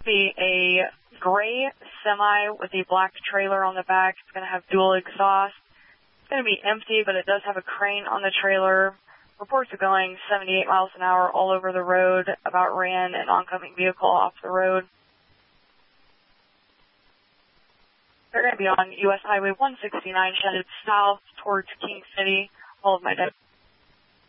be a gray semi with a black trailer on the back. It's going to have dual exhaust. It's going to be empty, but it does have a crane on the trailer. Reports are going 78 miles an hour all over the road. About ran an oncoming vehicle off the road. They're going to be on U.S. Highway 169 headed south towards King City. All of my